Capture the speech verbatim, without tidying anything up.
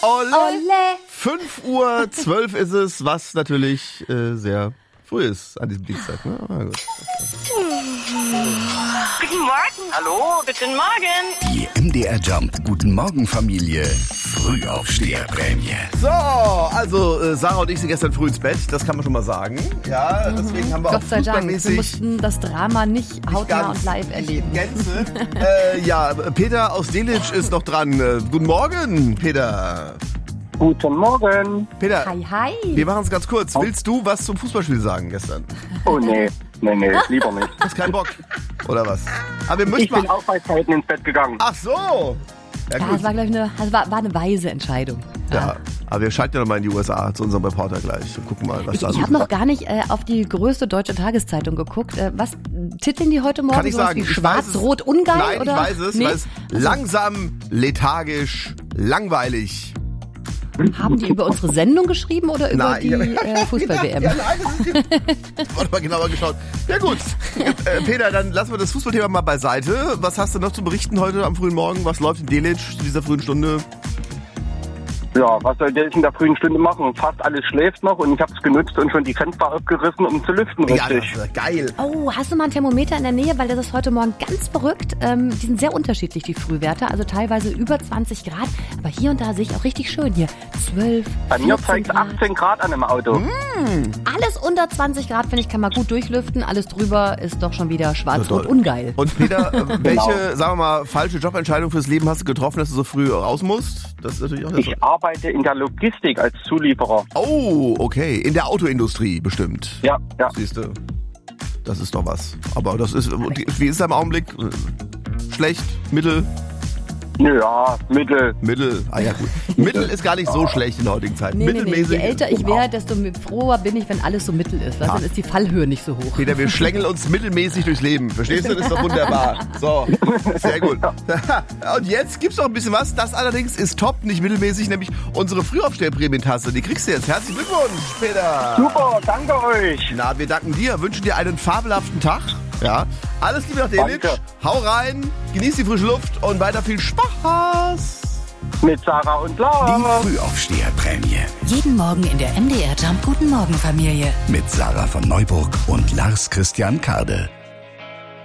Olle. Olle. fünf Uhr zwölf ist es, was natürlich äh, sehr früh ist an diesem Dienstag. Ne? Ah, gut. Guten Morgen. Hallo, guten Morgen. Die M D R Jump Guten Morgen Familie Frühaufsteherprämie. So, also äh, Sarah und ich sind gestern früh ins Bett, das kann man schon mal sagen. Ja, deswegen haben wir Gott auch sei Dank, wir fußballmäßig mussten das Drama nicht hautnah ganz und live erleben. in Gänze. äh, ja, Peter aus Delitzsch ist noch dran. Äh, guten Morgen, Peter. Guten Morgen. Peter, Hi, hi. wir machen es ganz kurz. Willst du was zum Fußballspiel sagen gestern? Oh nee, nee, nee, lieber nicht. Hast keinen Bock? Oder was? Aber wir Ich möchten bin mal... auch bei Zeiten ins Bett gegangen. Ach so. Ja, Ja, gut. das war, glaube ich, eine, das war, war eine weise Entscheidung. Ja, aber wir schalten ja nochmal in die U S A zu unserem Reporter gleich und gucken mal, was Ich, da ich so habe noch gar nicht äh, auf die größte deutsche Tageszeitung geguckt. Äh, was titeln die heute Morgen? Kann ich Sowas sagen, wie ich weiß es. Schwarz-Rot ungeil? Nein, oder? ich weiß es, Nee? weil es langsam, lethargisch, langweilig. Haben die über unsere Sendung geschrieben oder über Nein, die ja, äh, Fußball-W M? Ja, nein, das ist die... Warte mal genauer geschaut. Ja gut, äh, Peter, dann lassen wir das Fußballthema mal beiseite. Was hast du noch zu berichten heute am frühen Morgen? Was läuft in Delitzsch zu dieser frühen Stunde? Ja, was soll der in der frühen Stunde machen? Fast alles schläft noch und ich habe es genutzt und schon die Fenster aufgerissen, um zu lüften, Ja, richtig. das ist geil. Oh, hast du mal ein Thermometer in der Nähe? Weil das ist heute Morgen ganz verrückt. Ähm, die sind sehr unterschiedlich, die Frühwerte. Also teilweise über zwanzig Grad. Aber hier und da sehe ich auch richtig schön hier. zwölf, Bei mir vierzehn zeigt Grad. achtzehn Grad an im Auto. Alles unter zwanzig Grad, finde ich, kann man gut durchlüften. Alles drüber ist doch schon wieder schwarz-rot toll. ungeil. Und Peter, äh, welche, sagen wir mal, falsche Jobentscheidung fürs Leben hast du getroffen, dass du so früh raus musst? Das ist natürlich auch sehr toll. Ich arbeite in der Logistik als Zulieferer. Oh, okay. In der Autoindustrie bestimmt. Ja, ja. Siehst du, das ist doch was. Aber das ist, wie ist es im Augenblick? Schlecht? Mittel? Ja, Mittel. Mittel? Ah ja, gut. Mittel ist gar nicht so schlecht in der heutigen Zeit. Nee, nee, nee. Je Mittelmäßig. älter ich werde, desto froher bin ich, wenn alles so mittel ist. Weißt? Ja. Dann ist die Fallhöhe nicht so hoch. Peter, wir schlängeln uns mittelmäßig durchs Leben. Verstehst du? Das ist doch wunderbar. So, sehr gut. Und jetzt gibt's noch ein bisschen was. Das allerdings ist top, nicht mittelmäßig, nämlich unsere Frühaufsteher-Prämientasse. Die kriegst du jetzt. Herzlichen Glückwunsch, Peter. Super, danke euch. Na, wir danken dir, wünschen dir einen fabelhaften Tag. Ja. Alles Liebe nach Delitzsch. Danke. Hau rein, genieß die frische Luft und weiter viel Spaß. Mit Sarah und Lara. Die Frühaufsteherprämie Jeden Morgen in der M D R Jump Guten Morgen Familie. mit Sarah von Neuburg und Lars Christian Kade.